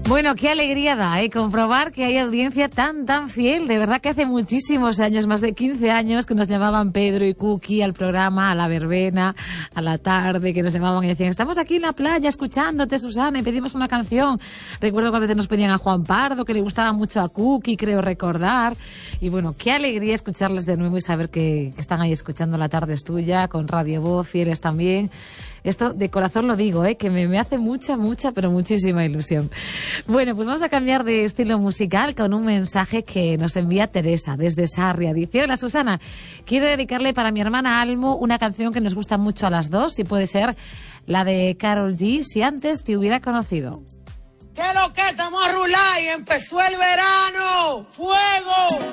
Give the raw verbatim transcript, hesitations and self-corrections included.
Bueno, qué alegría da, ¿eh? Comprobar que hay audiencia tan, tan fiel. De verdad que hace muchísimos años, más de quince años, que nos llamaban Pedro y Cookie al programa, a la verbena, a la tarde, que nos llamaban y decían, estamos aquí en la playa escuchándote, Susana, y pedimos una canción. Recuerdo cuando te nos pedían a Juan Pardo, que le gustaba mucho a Cookie, creo recordar. Y bueno, qué alegría escucharles de nuevo y saber que, que están ahí escuchando La Tarde es Tuya, con Radio Voz, fieles también. Esto de corazón lo digo, ¿eh? Que me, me hace mucha, mucha, pero muchísima ilusión. Bueno, pues vamos a cambiar de estilo musical con un mensaje que nos envía Teresa desde Sarria. Dice, hola Susana, quiero dedicarle para mi hermana Almo una canción que nos gusta mucho a las dos, y puede ser la de Karol G, Si antes te hubiera conocido. ¿Qué lo que estamos a rular y empezó el verano? ¡Fuego!